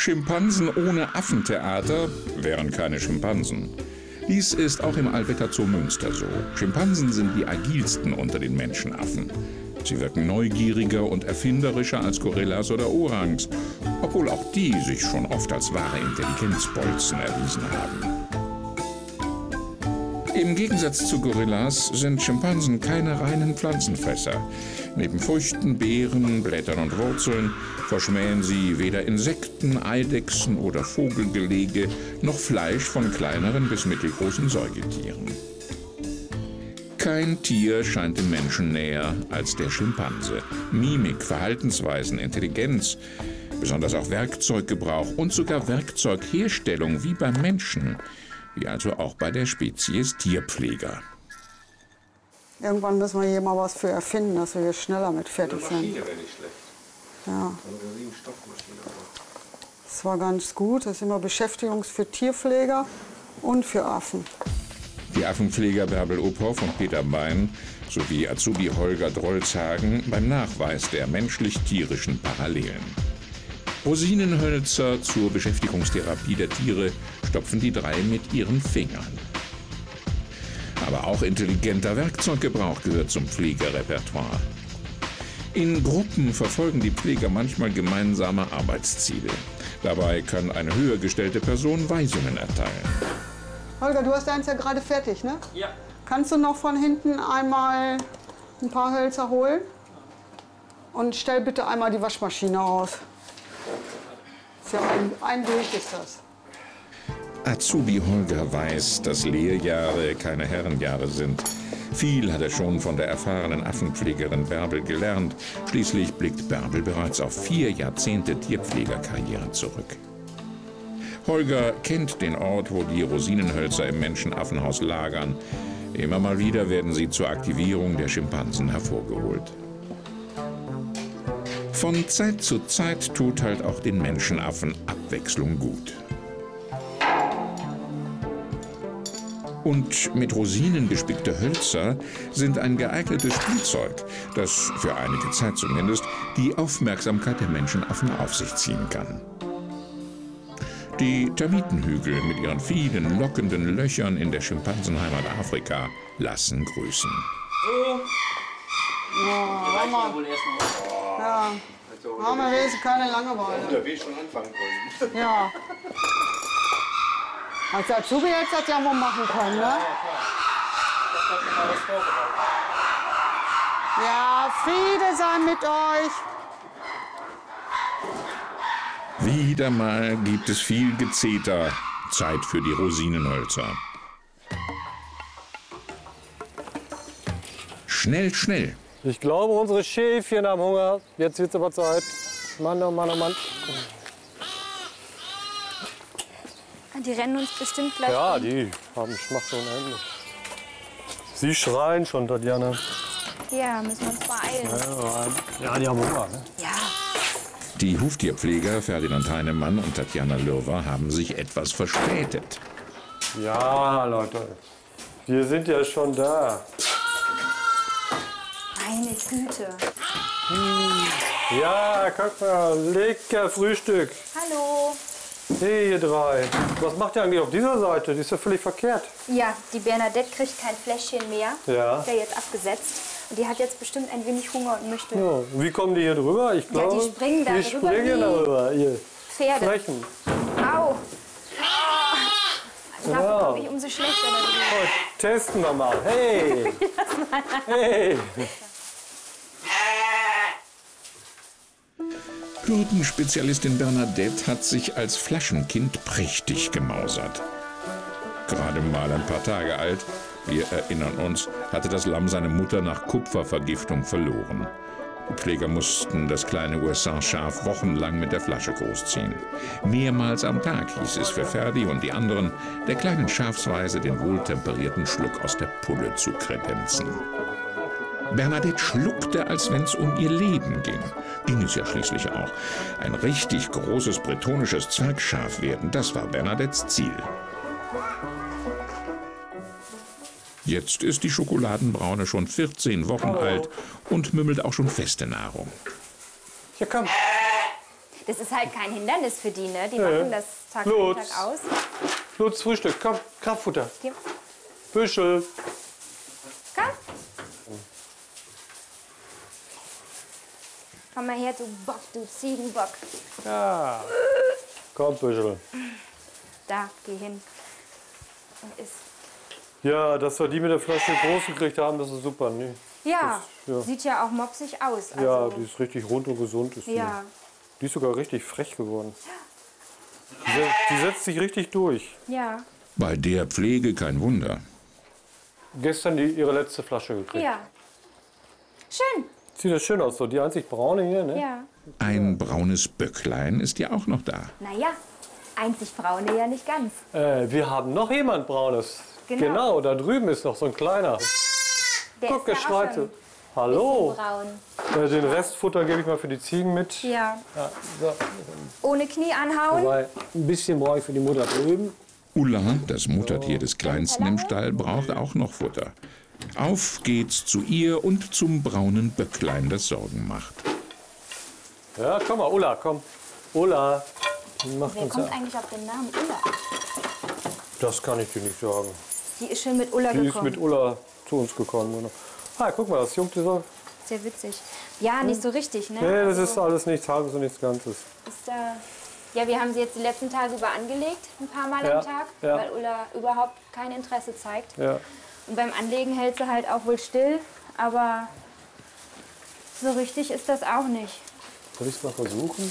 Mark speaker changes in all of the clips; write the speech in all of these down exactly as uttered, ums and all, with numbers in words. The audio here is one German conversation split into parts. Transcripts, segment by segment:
Speaker 1: Schimpansen ohne Affentheater wären keine Schimpansen. Dies ist auch im Allwetter Zoo Münster so. Schimpansen sind die agilsten unter den Menschenaffen. Sie wirken neugieriger und erfinderischer als Gorillas oder Orangs, obwohl auch die sich schon oft als wahre Intelligenzbolzen erwiesen haben. Im Gegensatz zu Gorillas sind Schimpansen keine reinen Pflanzenfresser. Neben Früchten, Beeren, Blättern und Wurzeln verschmähen sie weder Insekten, Eidechsen oder Vogelgelege noch Fleisch von kleineren bis mittelgroßen Säugetieren. Kein Tier scheint dem Menschen näher als der Schimpanse. Mimik, Verhaltensweisen, Intelligenz, besonders auch Werkzeuggebrauch und sogar Werkzeugherstellung wie beim Menschen, wie also auch bei der Spezies Tierpfleger.
Speaker 2: Irgendwann müssen wir hier mal was für erfinden, dass wir hier schneller mit fertig sind.
Speaker 3: Eine Maschine wäre nicht schlecht.
Speaker 2: Ja.
Speaker 3: Eine riesen Stoffmaschine.
Speaker 2: Das war ganz gut. Das ist immer Beschäftigung für Tierpfleger und für Affen.
Speaker 1: Die Affenpfleger Bärbel Uphoff und Peter Bein sowie Azubi Holger Drolzhagen beim Nachweis der menschlich-tierischen Parallelen. Rosinenhölzer zur Beschäftigungstherapie der Tiere stopfen die drei mit ihren Fingern. Aber auch intelligenter Werkzeuggebrauch gehört zum Pflegerepertoire. In Gruppen verfolgen die Pfleger manchmal gemeinsame Arbeitsziele. Dabei kann eine höher gestellte Person Weisungen erteilen.
Speaker 2: Holger, du hast eins ja gerade fertig, ne?
Speaker 4: Ja.
Speaker 2: Kannst du noch von hinten einmal ein paar Hölzer holen? Und stell bitte einmal die Waschmaschine aus. Ist ja ein, ein Weg ist das.
Speaker 1: Azubi Holger weiß, dass Lehrjahre keine Herrenjahre sind. Viel hat er schon von der erfahrenen Affenpflegerin Bärbel gelernt. Schließlich blickt Bärbel bereits auf vier Jahrzehnte Tierpflegerkarriere zurück. Holger kennt den Ort, wo die Rosinenhölzer im Menschenaffenhaus lagern. Immer mal wieder werden sie zur Aktivierung der Schimpansen hervorgeholt. Von Zeit zu Zeit tut halt auch den Menschenaffen Abwechslung gut. Und mit Rosinen gespickte Hölzer sind ein geeignetes Spielzeug, das für einige Zeit zumindest die Aufmerksamkeit der Menschenaffen auf sich ziehen kann. Die Termitenhügel mit ihren vielen lockenden Löchern in der Schimpansenheimat Afrika lassen grüßen.
Speaker 4: So.
Speaker 2: Ja, haben wir,
Speaker 4: wohl erstmal.
Speaker 2: ja, haben wir wenigstens keine Langeweile.
Speaker 3: Da will ich schon anfangen wollen.
Speaker 2: Ja. Als Azubi jetzt das ja wohl machen können, ne? Ja, Friede sei mit euch.
Speaker 1: Wieder mal gibt es viel Gezeter. Zeit für die Rosinenhölzer. Schnell, schnell.
Speaker 5: Ich glaube, unsere Schäfchen haben Hunger. Jetzt wird's aber Zeit. Mann, oh Mann, oh Mann.
Speaker 6: Die rennen uns bestimmt gleich
Speaker 5: Ja,
Speaker 6: um.
Speaker 5: die haben Schmacht ohne Ende. Sie schreien schon, Tatjana.
Speaker 6: Ja, müssen wir uns beeilen.
Speaker 5: Ja, die haben Hunger, ne?
Speaker 6: Ja.
Speaker 1: Die Huftierpfleger Ferdinand Heinemann und Tatjana Lürwer haben sich etwas verspätet.
Speaker 5: Ja, Leute. Wir sind ja schon da.
Speaker 6: Meine Güte.
Speaker 5: Ja, guck mal, lecker Frühstück.
Speaker 6: Hallo.
Speaker 5: Hey, ihr drei. Was macht ihr eigentlich auf dieser Seite? Die ist ja völlig verkehrt.
Speaker 6: Ja, die Bernadette kriegt kein Fläschchen mehr.
Speaker 5: Ja.
Speaker 6: Ist ja jetzt abgesetzt. Und die hat jetzt bestimmt ein wenig Hunger und möchte
Speaker 5: Ja. Wie kommen die hier drüber? Ich glaube,
Speaker 6: die springen da
Speaker 5: die
Speaker 6: drüber
Speaker 5: springen
Speaker 6: wie
Speaker 5: darüber. Ihr
Speaker 6: Pferde.
Speaker 5: Frechen.
Speaker 6: Au. Dafür
Speaker 5: Ja.
Speaker 6: komme ich umso schlechter.
Speaker 5: Oh, testen wir mal. Hey. Hey.
Speaker 1: Hürdenspezialistin Bernadette hat sich als Flaschenkind prächtig gemausert. Gerade mal ein paar Tage alt, wir erinnern uns, hatte das Lamm seine Mutter nach Kupfervergiftung verloren. Die Pfleger mussten das kleine U S A-Schaf wochenlang mit der Flasche großziehen. Mehrmals am Tag hieß es für Ferdi und die anderen, der kleinen Schafsweise den wohltemperierten Schluck aus der Pulle zu kredenzen. Bernadette schluckte, als wenn es um ihr Leben ging. Ging es ja schließlich auch. Ein richtig großes bretonisches Zwergschaf werden, das war Bernadettes Ziel. Jetzt ist die Schokoladenbraune schon vierzehn Wochen alt und mümmelt auch schon feste Nahrung.
Speaker 5: Hier, komm.
Speaker 6: Das ist halt kein Hindernis für die, ne? Die
Speaker 5: Ja, ja.
Speaker 6: machen das Tag für
Speaker 5: Lutz.
Speaker 6: Tag aus.
Speaker 5: Lutz, Frühstück, komm, Kraftfutter.
Speaker 6: Hier.
Speaker 5: Büschel.
Speaker 6: Komm. Komm mal her, du Bock, du Ziegenbock.
Speaker 5: Ja. Komm, Büschel.
Speaker 6: Da, geh hin. Und isst.
Speaker 5: Ja, dass wir die mit der Flasche groß gekriegt haben, das ist super. Nee.
Speaker 6: Ja,
Speaker 5: Das- ja.
Speaker 6: sieht ja auch mopsig aus. Also,
Speaker 5: Ja, die ist richtig rund und gesund. Ist die.
Speaker 6: ja.
Speaker 5: die ist sogar richtig frech geworden. Die, se- die setzt sich richtig durch.
Speaker 6: Ja.
Speaker 1: Bei der Pflege kein Wunder.
Speaker 5: Gestern die, ihre letzte Flasche gekriegt.
Speaker 6: Ja. Schön.
Speaker 5: Sieht das schön aus, so die einzig braune hier, ne?
Speaker 6: Ja.
Speaker 1: Ein braunes Böcklein ist ja auch noch da.
Speaker 6: Naja, einzig braune ja nicht ganz.
Speaker 5: Äh, wir haben noch jemand Braunes.
Speaker 6: Genau.
Speaker 5: da drüben ist noch so ein kleiner.
Speaker 6: Der
Speaker 5: Guck,
Speaker 6: ist ja auch
Speaker 5: geschreite.
Speaker 6: schon
Speaker 5: Hallo.
Speaker 6: braun.
Speaker 5: Äh, den Restfutter gebe ich mal für die Ziegen mit.
Speaker 6: Ja.
Speaker 5: Ja, so.
Speaker 6: Ohne Knie anhauen.
Speaker 5: Wobei, ein bisschen brauche ich für die Mutter drüben.
Speaker 1: Ulla, das Muttertier des Kleinsten im Stall, braucht auch noch Futter. Auf geht's zu ihr und zum braunen Böcklein, das Sorgen macht.
Speaker 5: Ja, komm mal, Ulla, komm. Ulla. Die macht
Speaker 6: Wer
Speaker 5: uns
Speaker 6: kommt
Speaker 5: ja.
Speaker 6: eigentlich auf den Namen Ulla?
Speaker 5: Das kann ich dir nicht sagen.
Speaker 6: Die ist schon mit Ulla
Speaker 5: Die ist
Speaker 6: gekommen.
Speaker 5: mit Ulla zu uns gekommen. Genau. Ah, guck mal, das juckt so.
Speaker 6: Sehr witzig. Ja, nicht so richtig, ne?
Speaker 5: Nee, das
Speaker 6: Also,
Speaker 5: ist alles nichts Halbes und nichts Ganzes.
Speaker 6: ist da ja, wir haben sie jetzt die letzten Tage über angelegt, ein paar Mal
Speaker 5: Ja,
Speaker 6: am Tag,
Speaker 5: ja.
Speaker 6: weil Ulla überhaupt kein Interesse zeigt.
Speaker 5: Ja.
Speaker 6: Und beim Anlegen hält sie halt auch wohl still, aber so richtig ist das auch nicht.
Speaker 5: Soll ich es mal versuchen?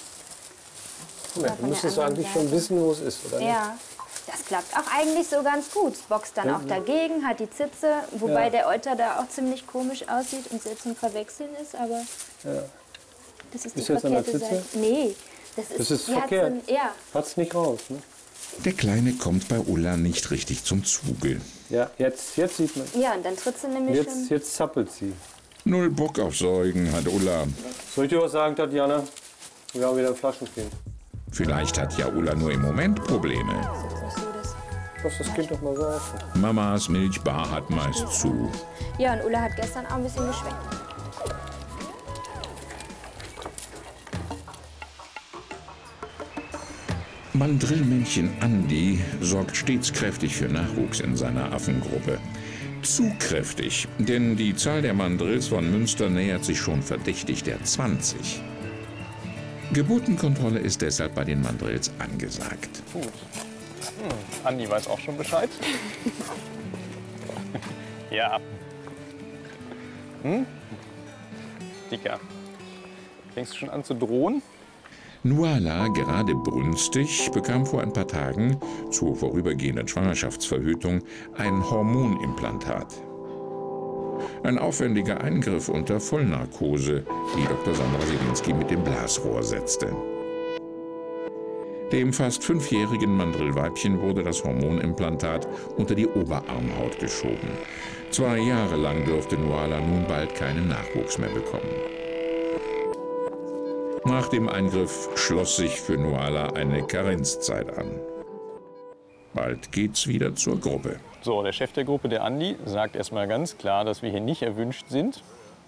Speaker 6: Ja,
Speaker 5: Nee,
Speaker 6: von
Speaker 5: du
Speaker 6: der
Speaker 5: müsstest
Speaker 6: anderen
Speaker 5: eigentlich schon
Speaker 6: Seite.
Speaker 5: wissen, wo es ist, oder nicht?
Speaker 6: Ja, das klappt auch eigentlich so ganz gut. Boxt dann auch dagegen, hat die Zitze, wobei
Speaker 5: Ja.
Speaker 6: der Euter da auch ziemlich komisch aussieht und sehr zum Verwechseln ist, aber
Speaker 5: Ja.
Speaker 6: das ist die
Speaker 5: Ist jetzt an der
Speaker 6: verkehrte
Speaker 5: Zitze?
Speaker 6: Seite. Nee, das ist,
Speaker 5: Das ist
Speaker 6: die hat
Speaker 5: verkehrt.
Speaker 6: so ein, ja,
Speaker 5: Hat's nicht raus, ne?
Speaker 1: Der Kleine kommt bei Ulla nicht richtig zum Zuge.
Speaker 5: Ja, jetzt, jetzt sieht man.
Speaker 6: ja, und dann tritt sie nämlich
Speaker 5: Jetzt,
Speaker 6: schon.
Speaker 5: jetzt zappelt sie.
Speaker 1: Null Bock auf Säugen hat Ulla.
Speaker 5: Soll ich dir was sagen, Tatjana? Wir haben wieder ein Flaschenkind.
Speaker 1: Vielleicht hat ja Ulla nur im Moment Probleme.
Speaker 6: Nicht so, dass-
Speaker 5: Lass das Kind doch mal so auf.
Speaker 1: Mamas Milchbar hat meist zu.
Speaker 6: Ja, und Ulla hat gestern auch ein bisschen geschwächt.
Speaker 1: Mandrillmännchen Andi sorgt stets kräftig für Nachwuchs in seiner Affengruppe. Zu kräftig, denn die Zahl der Mandrills von Münster nähert sich schon verdächtig der zwanzig. Geburtenkontrolle ist deshalb bei den Mandrills angesagt.
Speaker 3: Gut. Hm, Andi weiß auch schon Bescheid. Ja. Hm? Dicker. Fängst du schon an zu drohen?
Speaker 1: Nuala, gerade brünstig, bekam vor ein paar Tagen zur vorübergehenden Schwangerschaftsverhütung ein Hormonimplantat. Ein aufwendiger Eingriff unter Vollnarkose, die Doktor Sandra Selinski mit dem Blasrohr setzte. Dem fast fünfjährigen Mandrillweibchen wurde das Hormonimplantat unter die Oberarmhaut geschoben. Zwei Jahre lang dürfte Nuala nun bald keinen Nachwuchs mehr bekommen. Nach dem Eingriff schloss sich für Nuala eine Karenzzeit an. Bald geht's wieder zur Gruppe.
Speaker 3: So, der Chef der Gruppe, der Andi, sagt erstmal ganz klar, dass wir hier nicht erwünscht sind.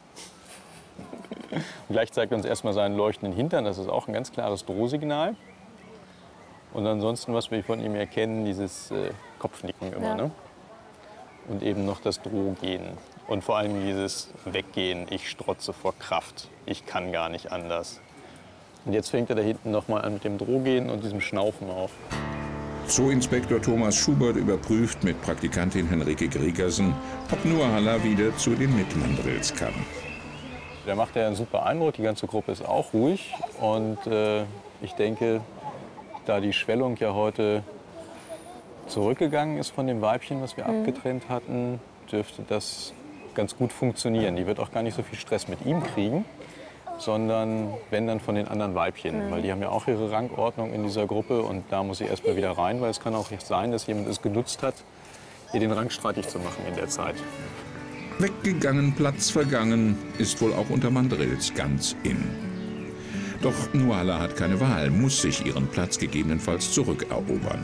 Speaker 3: Und gleich zeigt er uns erstmal seinen leuchtenden Hintern. Das ist auch ein ganz klares Drohsignal. Und ansonsten, was wir von ihm erkennen, dieses äh, Kopfnicken immer.
Speaker 6: Ja.
Speaker 3: Ne? Und eben noch das Drohgehen. Und vor allem dieses Weggehen. Ich strotze vor Kraft. Ich kann gar nicht anders. Und jetzt fängt er da hinten noch mal an mit dem Drohgehen und diesem Schnaufen auf.
Speaker 1: Zooinspektor Thomas Schubert überprüft mit Praktikantin Henrike Gregersen, ob Nuala wieder zu den Mitmandrills kann.
Speaker 3: Da macht er einen super Eindruck. Die ganze Gruppe ist auch ruhig. Und äh, ich denke, da die Schwellung ja heute zurückgegangen ist von dem Weibchen, was wir
Speaker 6: Mhm.
Speaker 3: abgetrennt hatten, dürfte das ganz gut funktionieren. Die wird auch gar nicht so viel Stress mit ihm kriegen, sondern wenn dann von den anderen Weibchen.
Speaker 6: Mhm.
Speaker 3: Weil die haben ja auch ihre Rangordnung in dieser Gruppe und da muss sie erst mal wieder rein, weil es kann auch sein, dass jemand es genutzt hat, ihr den Rang streitig zu machen in der Zeit.
Speaker 1: Weggegangen, Platz vergangen, ist wohl auch unter Mandrills ganz in. Doch Nuala hat keine Wahl, muss sich ihren Platz gegebenenfalls zurückerobern.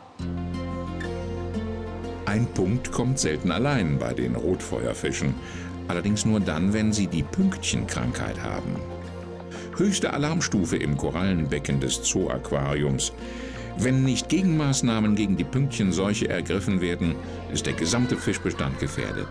Speaker 1: Ein Punkt kommt selten allein bei den Rotfeuerfischen. Allerdings nur dann, wenn sie die Pünktchenkrankheit haben. Höchste Alarmstufe im Korallenbecken des Zoo-Aquariums. Wenn nicht Gegenmaßnahmen gegen die Pünktchenseuche ergriffen werden, ist der gesamte Fischbestand gefährdet.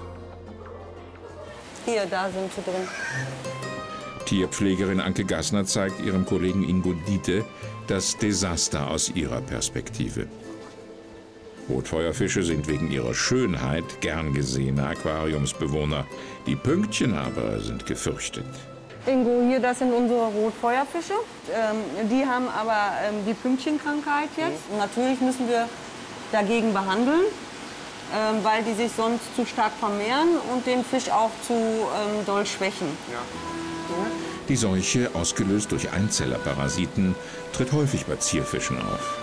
Speaker 4: Hier, da sind sie drin.
Speaker 1: Tierpflegerin Anke Gassner zeigt ihrem Kollegen Ingo Diete das Desaster aus ihrer Perspektive. Rotfeuerfische sind wegen ihrer Schönheit gern gesehene Aquariumsbewohner. Die Pünktchen aber sind gefürchtet.
Speaker 4: Ingo, hier, das sind unsere Rotfeuerfische. Ähm, die haben aber ähm, die Pünktchenkrankheit jetzt. Und natürlich müssen wir dagegen behandeln, ähm, weil die sich sonst zu stark vermehren und den Fisch auch zu ähm, doll schwächen. Ja. Ja.
Speaker 1: Die Seuche, ausgelöst durch Einzellerparasiten, tritt häufig bei Zierfischen auf.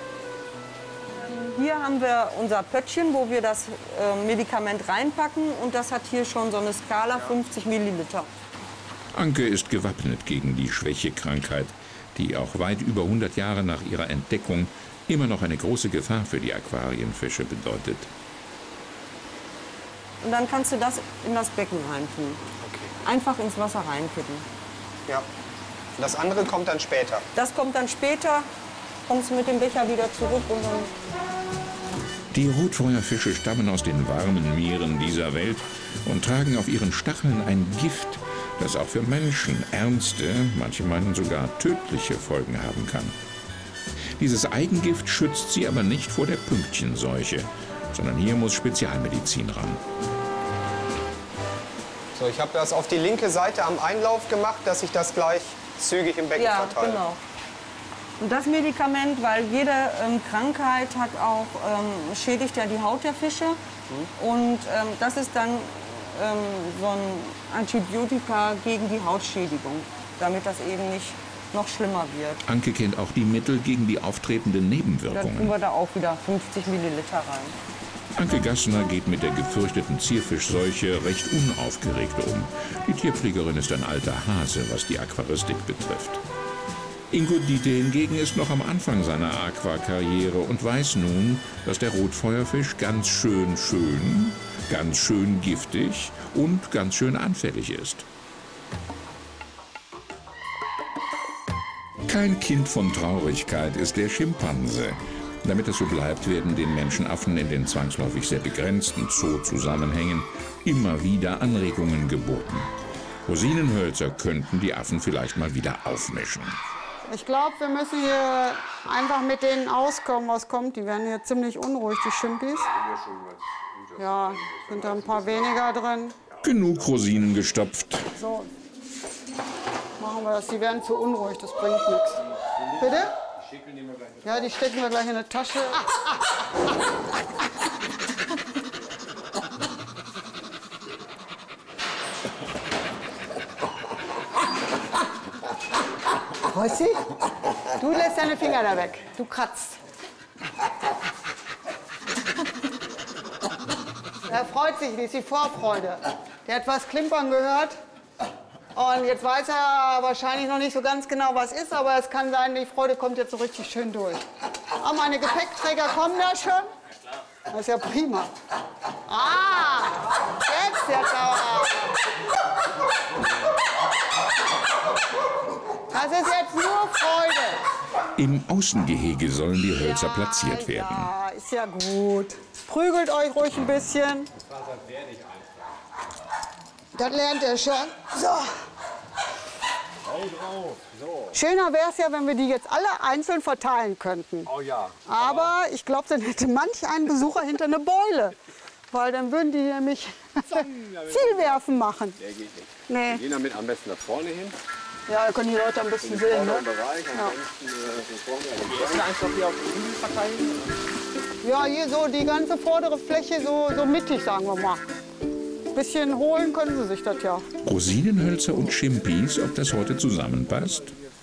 Speaker 4: Hier haben wir unser Pöttchen, wo wir das äh, Medikament reinpacken. Und das hat hier schon so eine Skala fünfzig Milliliter.
Speaker 1: Anke ist gewappnet gegen die Schwächekrankheit, die auch weit über hundert Jahre nach ihrer Entdeckung immer noch eine große Gefahr für die Aquarienfische bedeutet.
Speaker 4: Und dann kannst du das in das Becken reintun.
Speaker 7: Okay.
Speaker 4: Einfach ins Wasser reinkippen.
Speaker 7: Ja. Das andere kommt dann später.
Speaker 4: Das kommt dann später. Kommst du mit dem Becher wieder zurück und dann...
Speaker 1: Die Rotfeuerfische stammen aus den warmen Meeren dieser Welt und tragen auf ihren Stacheln ein Gift, das auch für Menschen ernste, manche meinen sogar tödliche Folgen haben kann. Dieses Eigengift schützt sie aber nicht vor der Pünktchenseuche, sondern hier muss Spezialmedizin ran.
Speaker 7: So, ich habe das auf die linke Seite am Einlauf gemacht, dass ich das gleich zügig im Becken
Speaker 4: ja,
Speaker 7: verteile.
Speaker 4: Genau. Und das Medikament, weil jede ähm, Krankheit hat auch, ähm, schädigt ja die Haut der Fische. Mhm. Und ähm, das ist dann ähm, so ein Antibiotika gegen die Hautschädigung, damit das eben nicht noch schlimmer wird.
Speaker 1: Anke kennt auch die Mittel gegen die auftretenden
Speaker 4: Dann
Speaker 1: Nebenwirkungen.
Speaker 4: tun wir da auch wieder fünfzig Milliliter rein.
Speaker 1: Anke Gassner geht mit der gefürchteten Zierfischseuche recht unaufgeregt um. Die Tierpflegerin ist ein alter Hase, was die Aquaristik betrifft. Ingo Diete hingegen ist noch am Anfang seiner Aquakarriere und weiß nun, dass der Rotfeuerfisch ganz schön schön, ganz schön giftig und ganz schön anfällig ist. Kein Kind von Traurigkeit ist der Schimpanse. Damit es so bleibt, werden den Menschenaffen in den zwangsläufig sehr begrenzten Zoo-Zusammenhängen immer wieder Anregungen geboten. Rosinenhölzer könnten die Affen vielleicht mal wieder aufmischen.
Speaker 2: Ich glaube, wir müssen hier einfach mit denen auskommen, was kommt. Die werden hier ziemlich unruhig, die Schimpis. Ja, sind da ein paar weniger drin.
Speaker 1: Genug Rosinen gestopft.
Speaker 2: So, machen wir das. Die werden zu unruhig, das bringt nichts. Bitte? Ja, die stecken wir gleich in eine Tasche. Rossi, du lässt deine Finger da weg. Du kratzt. Er freut sich, wie ist die Vorfreude. Der hat was klimpern gehört. Und jetzt weiß er wahrscheinlich noch nicht so ganz genau, was ist, aber es kann sein, die Freude kommt jetzt so richtig schön durch. Oh, meine Gepäckträger kommen da schon? Das ist ja prima. Ah, jetzt der Sauer. Das ist jetzt nur Freude.
Speaker 1: Im Außengehege sollen die Hölzer ja, platziert werden.
Speaker 2: Ja, ist ja gut. Prügelt euch ruhig ein bisschen. Das lernt er schon. So. Schöner wäre es ja, wenn wir die jetzt alle einzeln verteilen könnten.
Speaker 8: Oh ja.
Speaker 2: Aber ich glaube, dann hätte manch ein Besucher hinter eine Beule. Weil dann würden die nämlich Zielwerfen machen.
Speaker 8: Der geht nicht.
Speaker 2: Nee.
Speaker 8: Wir gehen damit am besten nach vorne hin.
Speaker 2: Ja, da können die Leute ein bisschen sehen. Ne?
Speaker 8: Bereich,
Speaker 2: Ja.
Speaker 8: Ansonsten einfach hier auf den Hügel verteilen.
Speaker 2: Ja, hier so die ganze vordere Fläche so, so mittig, sagen wir mal. Ein bisschen holen können sie sich das ja.
Speaker 1: Rosinenhölzer und Schimpis, ob das heute zusammenpasst?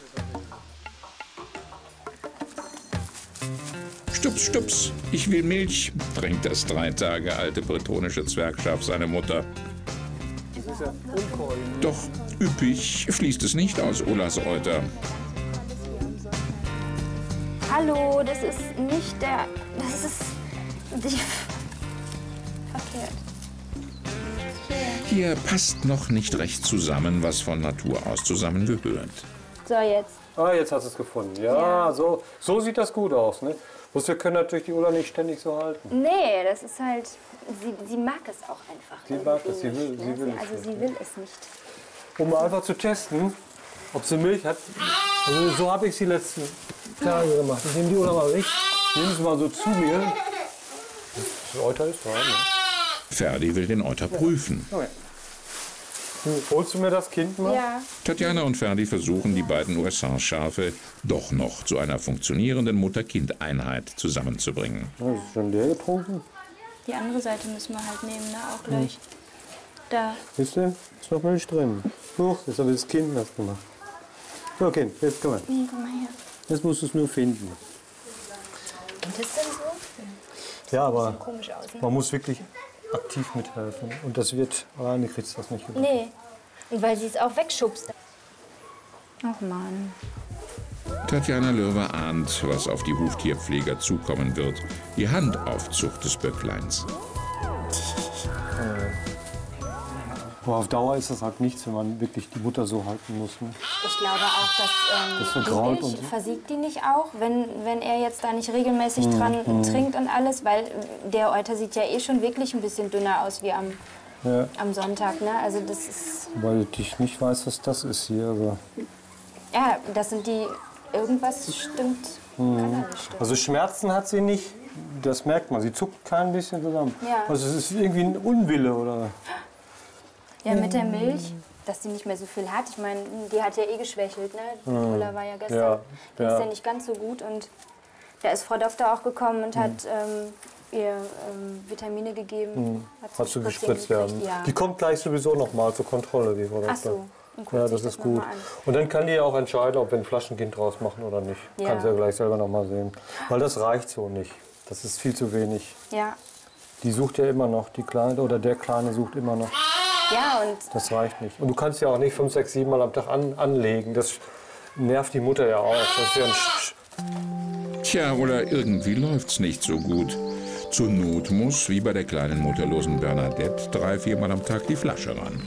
Speaker 1: Stups, stups, ich will Milch, drängt das drei Tage alte bretonische Zwergschaf seine Mutter. Doch üppig fließt es nicht aus Ullas Euter.
Speaker 6: Hallo, das ist nicht der... Das ist... Die, verkehrt. Hier.
Speaker 1: Hier passt noch nicht recht zusammen, was von Natur aus zusammengehört.
Speaker 6: So, jetzt.
Speaker 5: Ah, jetzt hast du es gefunden. Ja,
Speaker 6: Ja.
Speaker 5: So, so sieht das gut aus. Ne? Bloß wir können natürlich die Ulla nicht ständig so halten.
Speaker 6: Nee, das ist halt. Sie, sie mag es auch einfach.
Speaker 5: Sie mag es, sie
Speaker 6: irgendwie
Speaker 5: will-
Speaker 6: nicht,
Speaker 5: sie
Speaker 6: ne?
Speaker 5: will es
Speaker 6: Also
Speaker 5: nicht,
Speaker 6: sie
Speaker 5: ne?
Speaker 6: will es nicht.
Speaker 5: Um einfach zu testen, ob sie Milch hat. Also so habe ich sie letzten Tage gemacht. Ich nehme die Ulla mal weg, nehme sie mal so zu mir. Das Euter ist da, ne?
Speaker 1: Ferdi will den Euter prüfen.
Speaker 5: Okay. Holst du mir das Kind mal?
Speaker 6: Ja.
Speaker 1: Tatjana und Ferdi versuchen, die beiden U S A-Schafe doch noch zu einer funktionierenden Mutter-Kind-Einheit zusammenzubringen.
Speaker 5: Das ist schon leer getrunken.
Speaker 6: Die andere Seite müssen wir halt nehmen, ne? Auch gleich. Da.
Speaker 5: Siehst du? Ist noch Milch drin. Huch, jetzt habe ich das Kind nass gemacht. So, Kind, jetzt komm mal.
Speaker 6: Nee, komm mal her.
Speaker 5: Jetzt musst du es nur finden.
Speaker 6: Und ist denn so?
Speaker 5: Ja, aber
Speaker 6: Komisch aus, ne?
Speaker 5: man muss wirklich aktiv mithelfen. Und das wird, alleine kriegst du das nicht hin.
Speaker 6: Nee. Und weil sie es auch wegschubst. Ach Mann.
Speaker 1: Tatjana Löwer ahnt, was auf die Huftierpfleger zukommen wird. Die Handaufzucht des Böckleins.
Speaker 5: Aber auf Dauer ist das halt nichts, wenn man wirklich die Mutter so halten muss. Ne?
Speaker 6: Ich glaube auch, dass ähm,
Speaker 5: Das
Speaker 6: die
Speaker 5: vergrault
Speaker 6: Milch,
Speaker 5: und so.
Speaker 6: versiegt die nicht auch, wenn, wenn er jetzt da nicht regelmäßig dran trinkt und alles, weil der Euter sieht ja eh schon wirklich ein bisschen dünner aus wie am,
Speaker 5: Ja,
Speaker 6: am Sonntag, ne? Also das ist,
Speaker 5: weil ich nicht weiß, was das ist hier. Aber
Speaker 6: ja, das sind die, irgendwas stimmt, kann da nicht stimmen.
Speaker 5: also Schmerzen hat sie nicht, das merkt man. Sie zuckt kein bisschen zusammen.
Speaker 6: Ja.
Speaker 5: Also es ist irgendwie ein Unwille oder.
Speaker 6: Ja, mit der Milch, dass sie nicht mehr so viel hat. Ich meine, die hat ja eh geschwächelt, ne? Die Ulla war ja gestern,
Speaker 5: Ja,
Speaker 6: die
Speaker 5: ja.
Speaker 6: ist ja nicht ganz so gut und da ist Frau Doktor auch gekommen und hat ähm, ihr ähm, Vitamine gegeben.
Speaker 5: Hat sie
Speaker 6: Spritzchen
Speaker 5: gespritzt, ja.
Speaker 6: gekriegt, ja.
Speaker 5: Die kommt gleich sowieso noch mal zur Kontrolle, die Frau
Speaker 6: Ach
Speaker 5: Doktor.
Speaker 6: so. Und guckt
Speaker 5: Ja,
Speaker 6: sich
Speaker 5: das
Speaker 6: das
Speaker 5: ist
Speaker 6: noch
Speaker 5: gut.
Speaker 6: mal an.
Speaker 5: Und dann kann die ja auch entscheiden, ob wir ein Flaschenkind draus machen oder nicht.
Speaker 6: Ja.
Speaker 5: Kann sie ja gleich selber noch mal sehen. Weil das reicht so nicht. Das ist viel zu wenig.
Speaker 6: Ja.
Speaker 5: Die sucht ja immer noch, die Kleine oder der Kleine sucht immer noch.
Speaker 6: Ja, und
Speaker 5: Das reicht nicht. Und du kannst ja auch nicht fünf, sechs, sieben Mal am Tag an, anlegen. Das nervt die Mutter ja auch. Das ist ja ein Sch
Speaker 1: Tja, oder irgendwie läuft's nicht so gut. Zur Not muss, wie bei der kleinen mutterlosen Bernadette, drei, viermal am Tag die Flasche ran.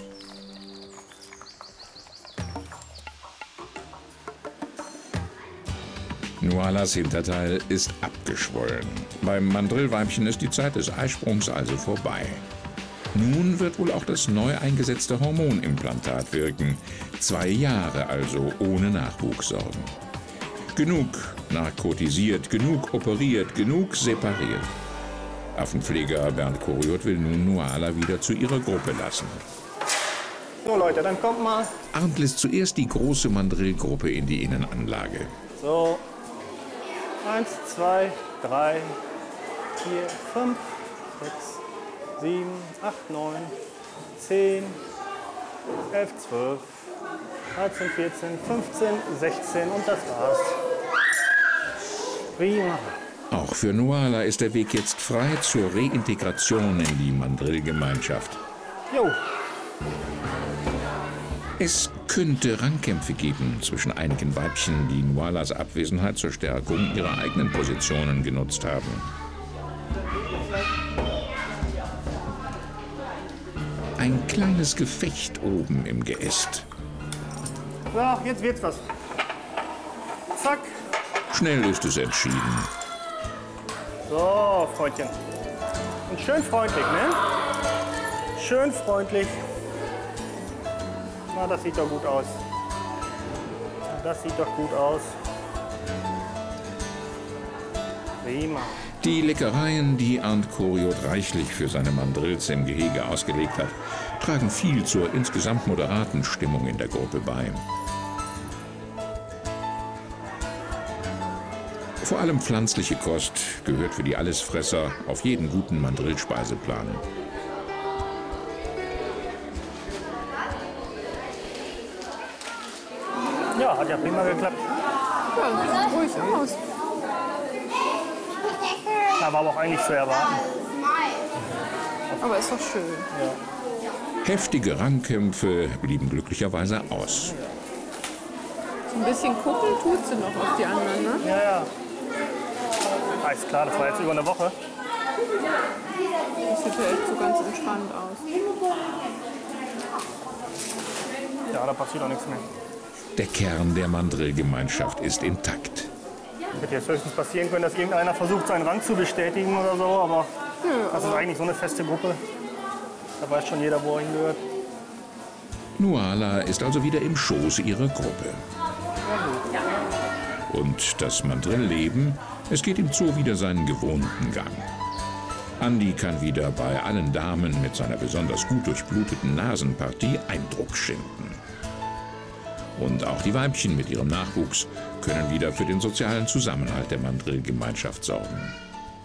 Speaker 1: Nualas Hinterteil ist abgeschwollen. Beim Mandrillweibchen ist die Zeit des Eisprungs also vorbei. Nun wird wohl auch das neu eingesetzte Hormonimplantat wirken. Zwei Jahre also ohne Nachwuchssorgen. Genug narkotisiert, genug operiert, genug separiert. Affenpfleger Bernd Koriot will nun Nuala wieder zu ihrer Gruppe lassen.
Speaker 7: So Leute, dann kommt mal.
Speaker 1: Arndt lässt zuerst die große Mandrillgruppe in die Innenanlage.
Speaker 7: So. Eins, zwei, drei, vier, fünf, sechs, sieben, acht, neun, zehn, elf, zwölf, dreizehn, vierzehn, fünfzehn, sechzehn und das war's. Prima.
Speaker 1: Auch für Nuala ist der Weg jetzt frei zur Reintegration in die Mandrillgemeinschaft.
Speaker 7: Jo.
Speaker 1: Es könnte Rangkämpfe geben zwischen einigen Weibchen, die Nualas Abwesenheit zur Stärkung ihrer eigenen Positionen genutzt haben. Ein kleines Gefecht oben im Geäst.
Speaker 7: So, jetzt wird's was. Zack.
Speaker 1: Schnell ist es entschieden.
Speaker 7: So, Freundchen. Und schön freundlich, ne? Schön freundlich. Na, das sieht doch gut aus. Das sieht doch gut aus. Prima.
Speaker 1: Die Leckereien, die Arndt Koriot reichlich für seine Mandrills im Gehege ausgelegt hat, tragen viel zur insgesamt moderaten Stimmung in der Gruppe bei. Vor allem pflanzliche Kost gehört für die Allesfresser auf jeden guten Mandrill-Speiseplan.
Speaker 7: Ja, hat ja prima geklappt.
Speaker 4: Ja, ruhig aus.
Speaker 7: Da war aber auch eigentlich zu erwarten.
Speaker 4: Aber ist doch schön.
Speaker 1: Heftige Rangkämpfe blieben glücklicherweise aus.
Speaker 4: So ein bisschen gucken tut sie noch auf die anderen, ne?
Speaker 7: Ja, ja. Alles klar, das war jetzt über eine Woche.
Speaker 4: Das sieht ja echt so ganz entspannt aus.
Speaker 9: Ja, da passiert auch nichts mehr.
Speaker 1: Der Kern der Mandrill-Gemeinschaft ist intakt.
Speaker 9: Hätte jetzt höchstens passieren können, dass irgendeiner versucht, seinen Rang zu bestätigen oder so, aber das ist eigentlich so eine feste Gruppe. Da weiß schon jeder, wo er hingehört.
Speaker 1: Nuala ist also wieder im Schoß ihrer Gruppe. Und das Mandrill-Leben, es geht im Zoo wieder seinen gewohnten Gang. Andi kann wieder bei allen Damen mit seiner besonders gut durchbluteten Nasenpartie Eindruck schinden. Und auch die Weibchen mit ihrem Nachwuchs können wieder für den sozialen Zusammenhalt der Mandrill-Gemeinschaft sorgen.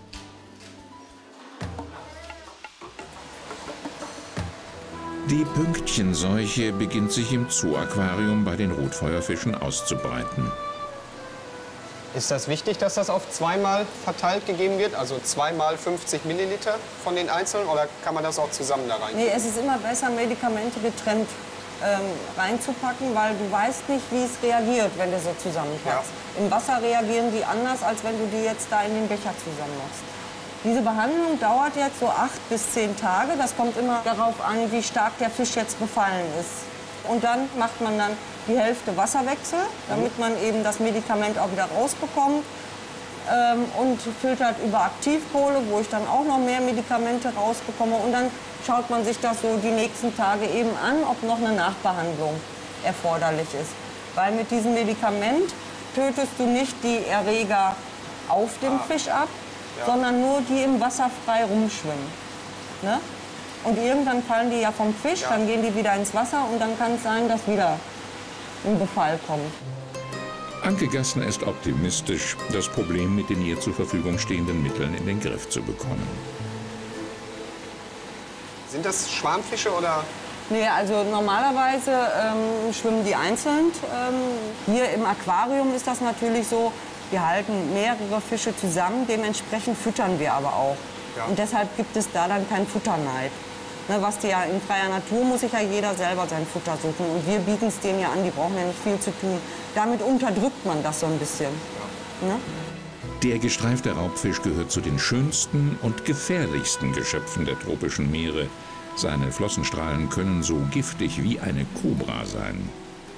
Speaker 1: Die Pünktchenseuche beginnt sich im Zoo-Aquarium bei den Rotfeuerfischen auszubreiten.
Speaker 7: Ist das wichtig, dass das auf zweimal verteilt gegeben wird? Also zweimal fünfzig Milliliter von den Einzelnen? Oder kann man das auch zusammen da rein?
Speaker 4: Nee, es ist immer besser, Medikamente getrennt ähm, reinzupacken, weil du weißt nicht, wie es reagiert, wenn du so zusammenpackst. Ja. Im Wasser reagieren die anders, als wenn du die jetzt da in den Becher zusammen machst. Diese Behandlung dauert jetzt so acht bis zehn Tage. Das kommt immer darauf an, wie stark der Fisch jetzt befallen ist. Und dann macht man dann die Hälfte Wasserwechsel, damit man eben das Medikament auch wieder rausbekommt. Ähm, und filtert über Aktivkohle, wo ich dann auch noch mehr Medikamente rausbekomme. Und dann schaut man sich das so die nächsten Tage eben an, ob noch eine Nachbehandlung erforderlich ist. Weil mit diesem Medikament tötest du nicht die Erreger auf dem Fisch ab, ja. sondern nur die im Wasser frei rumschwimmen. Ne? Und irgendwann fallen die ja vom Fisch, ja. dann gehen die wieder ins Wasser und dann kann es sein, dass wieder ein Befall kommt.
Speaker 1: Anke Gassner ist optimistisch, das Problem mit den ihr zur Verfügung stehenden Mitteln in den Griff zu bekommen.
Speaker 7: Sind das Schwarmfische oder?
Speaker 4: Nee, also normalerweise ähm, schwimmen die einzeln. Ähm, hier im Aquarium ist das natürlich so, wir halten mehrere Fische zusammen, dementsprechend füttern wir aber auch. Ja. Und deshalb gibt es da dann keinen Futterneid. Ne, was die ja in freier Natur muss sich ja jeder selber sein Futter suchen. Und wir bieten es denen ja an, die brauchen ja nicht viel zu tun. Damit unterdrückt man das so ein bisschen. Ja. Ne?
Speaker 1: Der gestreifte Raubfisch gehört zu den schönsten und gefährlichsten Geschöpfen der tropischen Meere. Seine Flossenstrahlen können so giftig wie eine Kobra sein.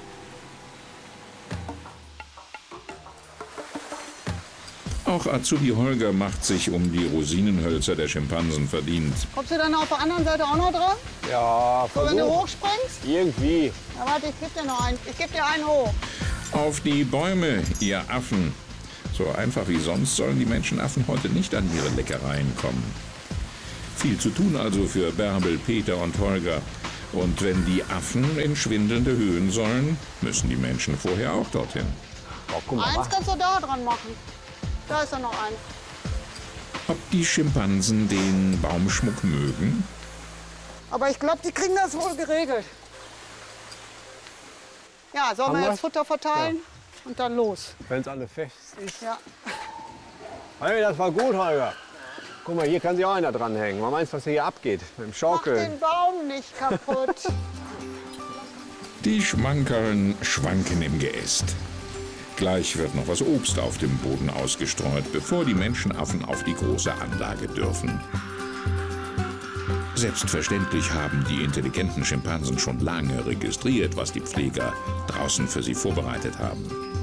Speaker 1: Auch Azubi Holger macht sich um die Rosinenhölzer der Schimpansen verdient.
Speaker 2: Kommst du dann auf der anderen Seite auch noch dran?
Speaker 8: Ja,
Speaker 2: so, wenn du hochspringst?
Speaker 8: Irgendwie.
Speaker 2: Na warte, ich geb dir noch einen. Ich geb dir einen hoch.
Speaker 1: Auf die Bäume, ihr Affen. So einfach wie sonst sollen die Menschenaffen heute nicht an ihre Leckereien kommen. Viel zu tun also für Bärbel, Peter und Holger. Und wenn die Affen in schwindelnde Höhen sollen, müssen die Menschen vorher auch dorthin.
Speaker 8: Oh, guck mal.
Speaker 2: Eins kannst du da dran machen. Da ist ja noch ein.
Speaker 1: Ob die Schimpansen den Baumschmuck mögen?
Speaker 2: Aber ich glaube, die kriegen das wohl geregelt. Ja, sollen wir jetzt Futter verteilen? Ja. Und dann los.
Speaker 8: Wenn es alle fest ist.
Speaker 2: Ja.
Speaker 8: Hey, das war gut, Holger. Guck mal, hier kann sich auch einer dranhängen. Was meinst du, was hier abgeht? Mit dem Schaukeln.
Speaker 2: Mach den Baum nicht kaputt.
Speaker 1: Die Schmankerln schwanken im Geäst. Gleich wird noch was Obst auf dem Boden ausgestreut, bevor die Menschenaffen auf die große Anlage dürfen. Selbstverständlich haben die intelligenten Schimpansen schon lange registriert, was die Pfleger draußen für sie vorbereitet haben.